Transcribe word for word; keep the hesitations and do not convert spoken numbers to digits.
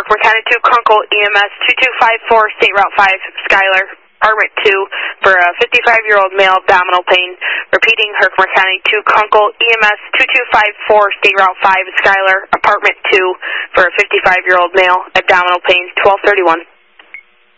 Herkimer County two, Kunkel, E M S two two five four, State Route five, Schuyler, Apartment two, for a fifty-five-year-old male abdominal pain. Repeating, Herkimer County two, Kunkel, E M S two two five four, State Route five, Schuyler, Apartment two, for a fifty-five-year-old male abdominal pain, twelve thirty-one.